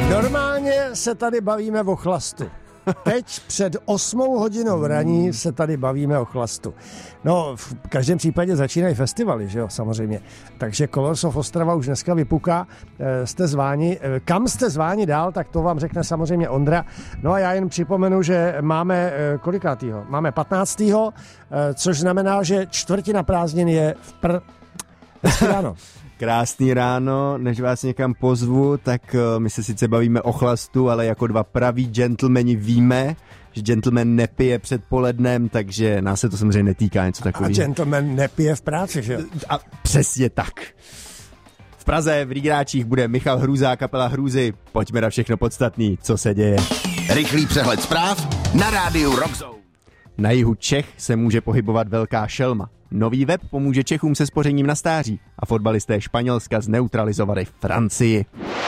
Normálně se tady bavíme o chlastu. Teď před 8 hodinou raní se tady bavíme o chlastu. No, v každém případě začínají festivaly, že jo, samozřejmě. Takže Colors of Ostrava už dneska vypuká. Jste zváni. Kam jste zváni dál, tak to vám řekne samozřejmě Ondra. No a já jen připomenu, že máme kolikátýho? Máme 15. Což znamená, že čtvrtina prázdnin je Hezký ráno. Krásný ráno, než vás někam pozvu, tak my se sice bavíme o chlastu, ale jako dva praví gentlemani víme, že gentleman nepije před polednem, takže nás se to samozřejmě netýká něco takového. A gentleman nepije v práci, že jo? A přesně tak. V Praze v Rýgráčích bude Michal Hrůza, kapela Hrůzy. Pojďme na všechno podstatný, co se děje. Rychlý přehled zpráv na rádiu Rockzone. Na jihu Čech se může pohybovat velká šelma. Nový web pomůže Čechům se spořením na stáří a fotbalisté Španělska zneutralizovali Francii.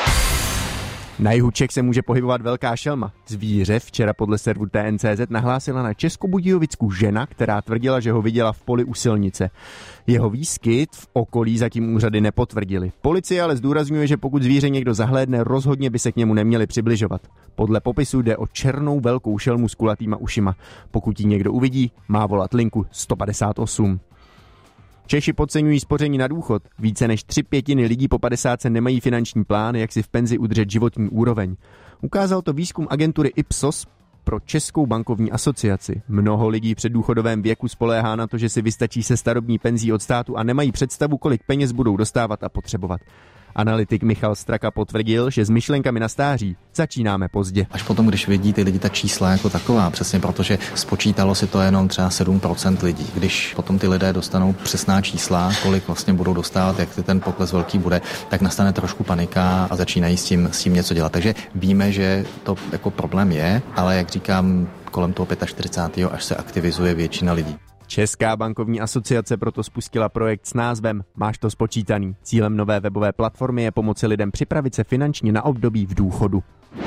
Na jihu Čech se může pohybovat velká šelma. Zvíře včera podle serveru TN.cz nahlásila na Českobudějovicku žena, která tvrdila, že ho viděla v poli u silnice. Jeho výskyt v okolí zatím úřady nepotvrdili. Policie ale zdůrazňuje, že pokud zvíře někdo zahlédne, rozhodně by se k němu neměli přibližovat. Podle popisu jde o černou velkou šelmu s kulatýma ušima. Pokud ji někdo uvidí, má volat linku 158. Češi podceňují spoření na důchod. Více než 3/5 lidí po 50 nemají finanční plán, jak si v penzi udržet životní úroveň. Ukázal to výzkum agentury Ipsos pro Českou bankovní asociaci. Mnoho lidí v předdůchodovém věku spoléhá na to, že si vystačí se starobní penzí od státu a nemají představu, kolik peněz budou dostávat a potřebovat. Analytik Michal Straka potvrdil, že s myšlenkami na stáří začínáme pozdě. Až potom, když vidí ty lidi ta čísla jako taková, přesně protože spočítalo si to jenom třeba 7% lidí. Když potom ty lidé dostanou přesná čísla, kolik vlastně budou dostávat, jak ten pokles velký bude, tak nastane trošku panika a začínají s tím něco dělat. Takže víme, že to jako problém je, ale jak říkám, kolem toho 45. až se aktivizuje většina lidí. Česká bankovní asociace proto spustila projekt s názvem Máš to spočítaný. Cílem nové webové platformy je pomoci lidem připravit se finančně na období v důchodu.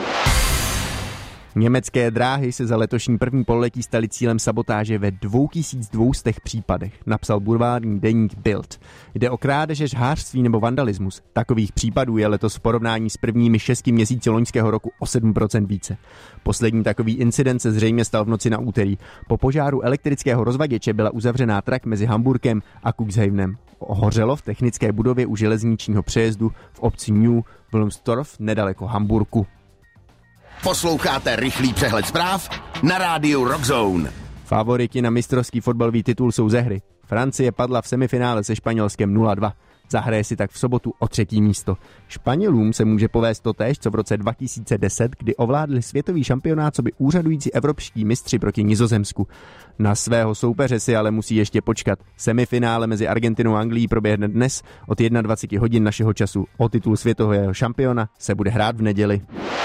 Německé dráhy se za letošní první pololetí staly cílem sabotáže ve 2200 případech, napsal bulvární deník Bild. Jde o krádeže, žhářství nebo vandalismus. Takových případů je letos v porovnání s prvními 6 měsíci loňského roku o 7% více. Poslední takový incident se zřejmě stal v noci na úterý. Po požáru elektrického rozvaděče byla uzavřená trať mezi Hamburkem a Cuxhavenem. Hořelo v technické budově u železničního přejezdu v obci New Wilmsdorf nedaleko Hamburku. Posloucháte rychlý přehled zpráv na rádiu Rockzone. Favoriti na mistrovský fotbalový titul jsou ze hry. Francie padla v semifinále se Španělskem 0-2. Zahraje si tak v sobotu o 3. místo. Španělům se může povést totéž, co v roce 2010, kdy ovládli světový šampionát coby úřadující evropští mistři proti Nizozemsku. Na svého soupeře si ale musí ještě počkat. Semifinále mezi Argentinou a Anglií proběhne dnes od 21 hodin našeho času. O titul světového šampiona se bude hrát v neděli.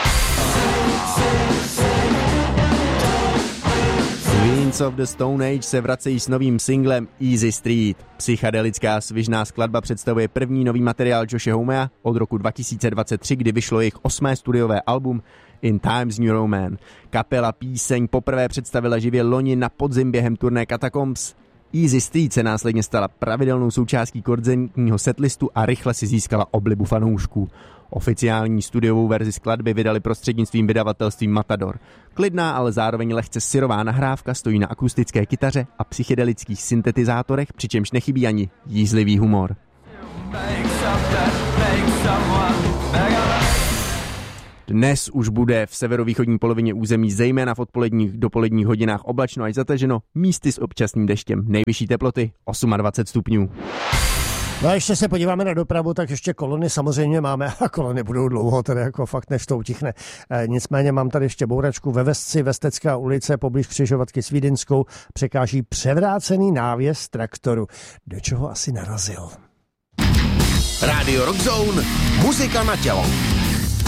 Queens of the Stone Age se vracejí s novým singlem Easy Street. Psychedelická svižná skladba představuje první nový materiál Joshe Homea od roku 2023, kdy vyšlo jejich 8. studiové album In Times New Roman. Kapela píseň poprvé představila živě loni na podzim během turné Catacombs. Easy Street se následně stala pravidelnou součástí koncertního setlistu a rychle si získala oblibu fanoušků. Oficiální studiovou verzi skladby vydali prostřednictvím vydavatelství Matador. Klidná, ale zároveň lehce syrová nahrávka stojí na akustické kytaře a psychedelických syntetizátorech, přičemž nechybí ani jízlivý humor. Dnes už bude v severovýchodní polovině území zejména v odpoledních dopoledních hodinách oblačno až zataženo, místy s občasným deštěm. Nejvyšší teploty 28 stupňů. No a ještě se podíváme na dopravu, tak ještě kolony samozřejmě máme a kolony budou dlouho, tedy jako fakt než to utichne. Nicméně mám tady ještě bouračku ve Vesci, Vestecká ulice, poblíž křižovatky s Vídeňskou, překáží převrácený návěs traktoru. Do čeho asi narazil? Radio Rockzone, muzika na tělo.